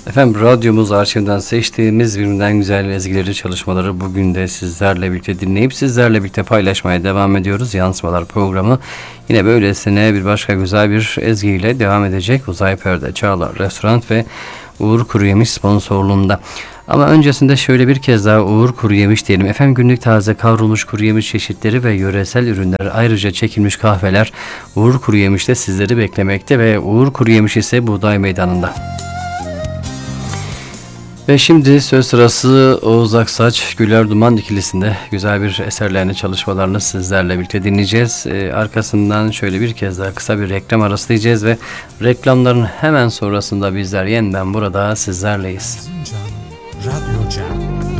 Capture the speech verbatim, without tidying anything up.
Efendim radyomuz arşivden seçtiğimiz birbirinden güzel ezgileri çalışmaları bugün de sizlerle birlikte dinleyip sizlerle birlikte paylaşmaya devam ediyoruz. Yansımalar programı yine böylesine bir başka güzel bir ezgiyle devam edecek. Uzay Perde, Çağlar Restoran ve Uğur Kuruyemiş sponsorluğunda. Ama öncesinde şöyle bir kez daha Uğur Kuruyemiş diyelim. Efendim günlük taze kavrulmuş kuruyemiş çeşitleri ve yöresel ürünler, ayrıca çekilmiş kahveler Uğur Kuruyemiş'te sizleri beklemekte ve Uğur Kuruyemiş ise Buğday Meydanı'nda. Ve şimdi söz sırası Oğuz Aksaç, Güler Duman ikilisinde güzel bir eserlerini, çalışmalarını sizlerle birlikte dinleyeceğiz. Ee, arkasından şöyle bir kez daha kısa bir reklam arası diyeceğiz ve reklamların hemen sonrasında bizler yeniden burada sizlerleyiz.